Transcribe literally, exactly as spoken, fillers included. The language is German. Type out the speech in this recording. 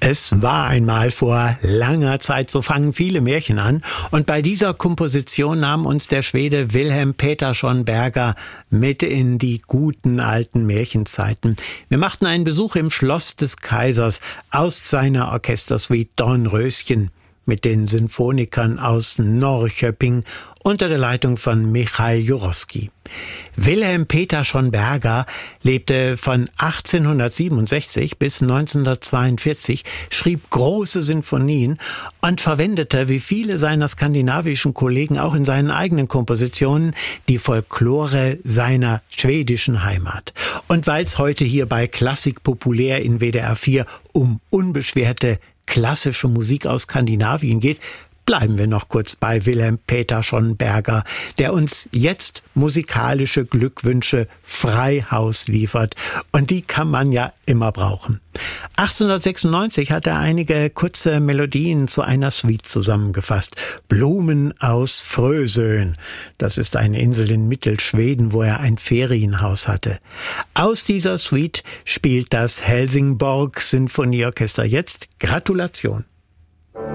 Es war einmal vor langer Zeit, so fangen viele Märchen an. Und bei dieser Komposition nahm uns der Schwede Wilhelm Petersson Berger mit in die guten alten Märchenzeiten. Wir machten einen Besuch im Schloss des Kaisers aus seiner Orchestersuite Dornröschen mit den Sinfonikern aus Norrköping unter der Leitung von Michail Jurowski. Wilhelm Petersson Berger lebte von achtzehnhundertsiebenundsechzig bis neunzehnhundertzweiundvierzig, schrieb große Sinfonien und verwendete, wie viele seiner skandinavischen Kollegen auch in seinen eigenen Kompositionen, die Folklore seiner schwedischen Heimat. Und weil es heute hier bei Klassik populär in W D R vier um unbeschwerte klassische Musik aus Skandinavien geht, bleiben wir noch kurz bei Wilhelm Petersson Berger, der uns jetzt musikalische Glückwünsche frei Haus liefert. Und die kann man ja immer brauchen. achtzehnhundertsechsundneunzig hat er einige kurze Melodien zu einer Suite zusammengefasst. Blumen aus Frösön. Das ist eine Insel in Mittelschweden, wo er ein Ferienhaus hatte. Aus dieser Suite spielt das Helsingborg Sinfonieorchester jetzt Gratulation.